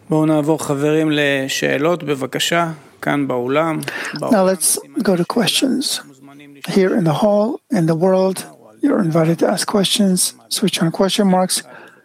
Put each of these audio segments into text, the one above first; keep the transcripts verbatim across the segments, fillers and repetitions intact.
בואו נעבור חברים לשאלות בבקשה, כאן באולם. Now let's go to questions. Here in the hall, in the world, you're invited to ask questions. Switch on question marks.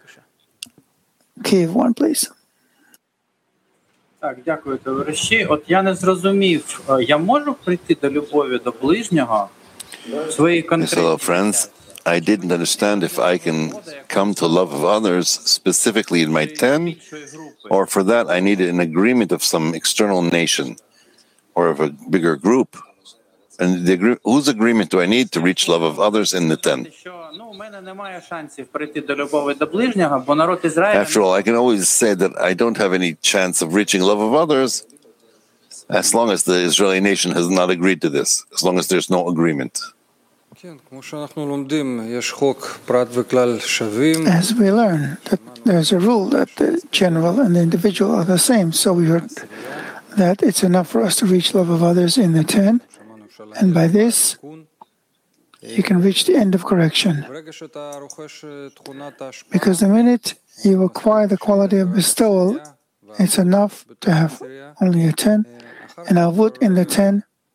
Kiev one, please. Так, дякую, товариші. От я не зрозумів, я можу прийти до любові до ближнього в своїй конкретній... Hello, friends. I didn't understand if I can come to love of others specifically in my ten, or for that I needed an agreement of some external nation or of a bigger group. And the, whose agreement do I need to reach love of others in the ten? After all, I can always say that I don't have any chance of reaching love of others as long as the Israeli nation has not agreed to this, as long as there's no agreement. As we learn that there's a rule that the general and the individual are the same, so we heard that it's enough for us to reach love of others in the ten, and by this you can reach the end of correction. Because the minute you acquire the quality of bestowal, it's enough to have only a ten, and avut in the ten,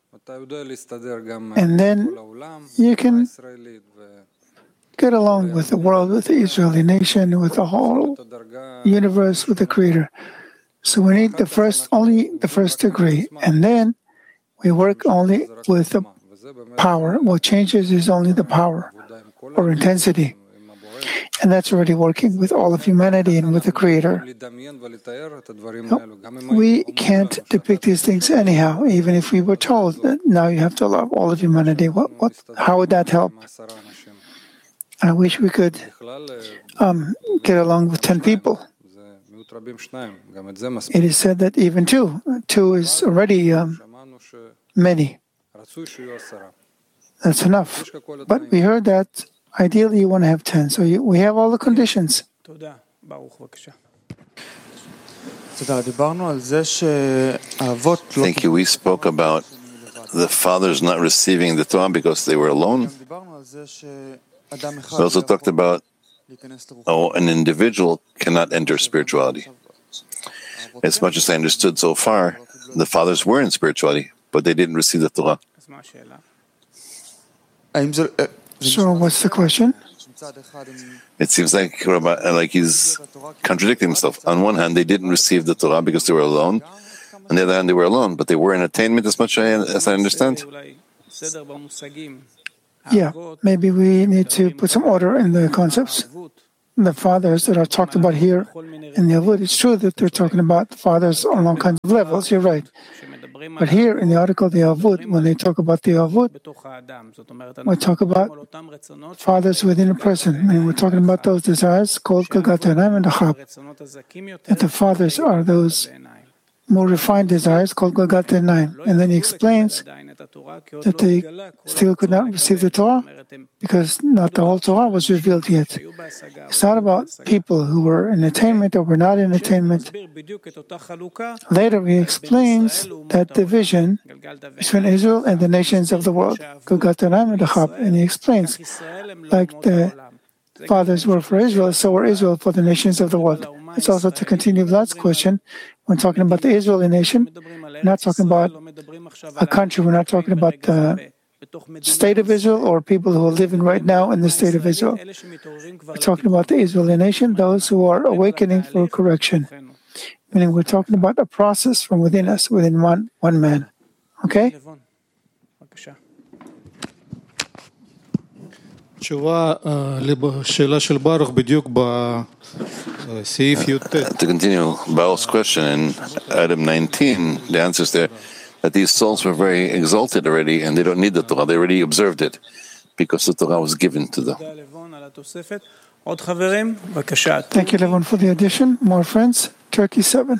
and then you can get along with the world, with the Israeli nation, with the whole universe, with the Creator. So we need the first, only the first degree, and then we work only with the power. What changes is only the power or intensity. And that's already working with all of humanity and with the Creator. No, we can't depict these things anyhow, even if we were told that now you have to love all of humanity. What, what, how would that help? I wish we could um, get along with ten people. It is said that even two, two is already um, many. That's enough. But we heard that ideally you want to have ten, so you, we have all the conditions. Thank you. We spoke about the fathers not receiving the Torah because they were alone. We also talked about oh, an individual cannot enter spirituality. As much as I understood so far, the fathers were in spirituality, but they didn't receive the Torah. So what's the question? It seems like like he's contradicting himself. On one hand, they didn't receive the Torah because they were alone. On the other hand, they were alone, but they were in attainment as much as I understand. Yeah, maybe we need to put some order in the concepts. The fathers that are talked about here in the Avut, it's true that they're talking about fathers on all kinds of levels, you're right. But here in the article, the Avut, when they talk about the Avut, we talk about fathers within a person, and we're talking about those desires called Gagat Einayim and Achab. That the fathers are those more refined desires called Gagat Einayim. And then he explains that they still could not receive the Torah because not the whole Torah was revealed yet. It's not about people who were in attainment or were not in attainment. Later he explains that division between Israel and the nations of the world, Gagat Einayim and Achab, and he explains like the fathers were for Israel, so were Israel for the nations of the world. It's also to continue Vlad's question, when talking about the Israeli nation, we're not talking about a country, we're not talking about the state of Israel or people who are living right now in the state of Israel. We're talking about the Israeli nation, those who are awakening for correction. Meaning we're talking about a process from within us, within one, one man. Okay? To continue Baruch's question in Adam nineteen, the answer is there that these souls were very exalted already and they don't need the Torah. They already observed it because the Torah was given to them. Thank you, Levon, for the addition. More friends. Turkey seven.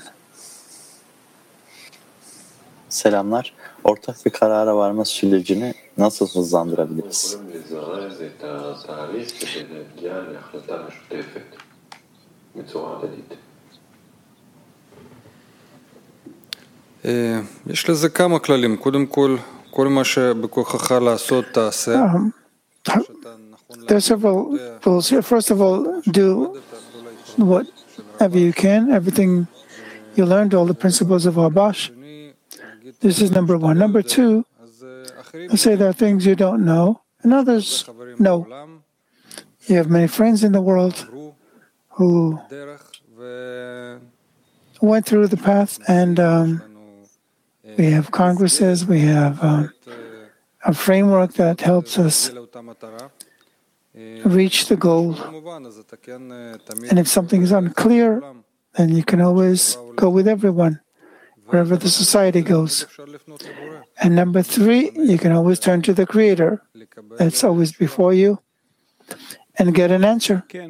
Selamlar. Ortak bir karara varma sürecini nasıl hızlandırabiliriz? יש לזה כמה כללים. קודם כל, כל מה שבכוחך לעשות תעשה. There are several rules here. First of all, do whatever you can, everything You learned all the principles of Wabash. This is number one. Number two, let's say there are things you don't know, and others know. You have many friends in the world who went through the path, and um, we have congresses, we have um, a framework that helps us reach the goal. And if something is unclear, then you can always go with everyone, wherever the society goes. And number three, you can always turn to the Creator. That's always before you, and get an answer. Yes,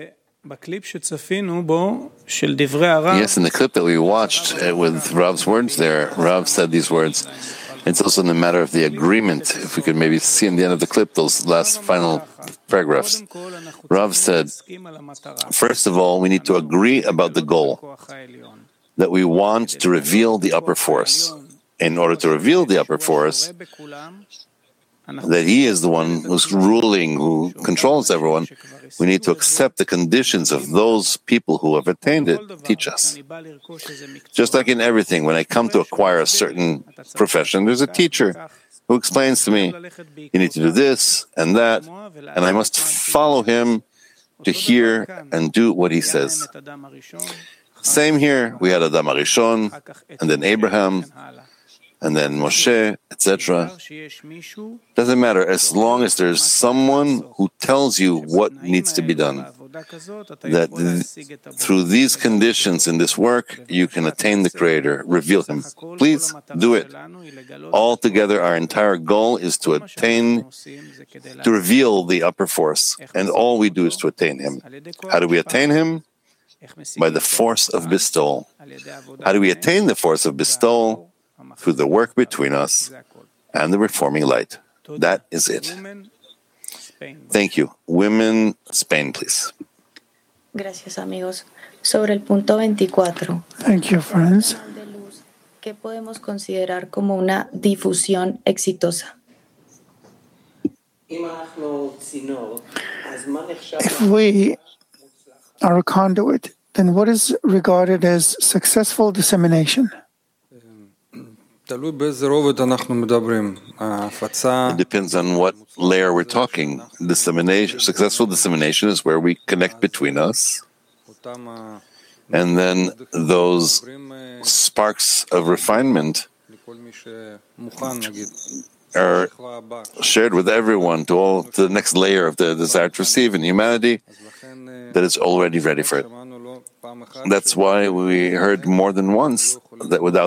in the clip that we watched uh, with Rav's words there, Rav said these words. It's also in the matter of the agreement. If we could maybe see in the end of the clip those last final paragraphs. Rav said, first of all, we need to agree about the goal, that we want to reveal the upper force. In order to reveal the upper force, that He is the one who's ruling, who controls everyone, we need to accept the conditions of those people who have attained it, teach us. Just like in everything, when I come to acquire a certain profession, there's a teacher who explains to me, you need to do this and that, and I must follow him to hear and do what he says. Same here, we had Adam HaRishon, and then Abraham, and then Moshe, et cetera. Doesn't matter, as long as there's someone who tells you what needs to be done. That th- through these conditions in this work, you can attain the Creator, reveal Him. Please do it. Altogether, our entire goal is to attain, to reveal the upper force, and all we do is to attain Him. How do we attain Him? By the force of bestowal. How do we attain the force of bestowal? Through the work between us and the reforming light. That is it. Thank you. Women, Spain, please. Gracias, amigos. Sobre el punto veinticuatro. Thank you, friends. ¿Qué podemos considerar como una difusión exitosa? If we are a conduit, then what is regarded as successful dissemination? It depends on what layer we're talking. Dissemination, successful dissemination is where we connect between us, and then those sparks of refinement are shared with everyone to all to the next layer of the desire to receive in humanity that is already ready for it. That's why we heard more than once that without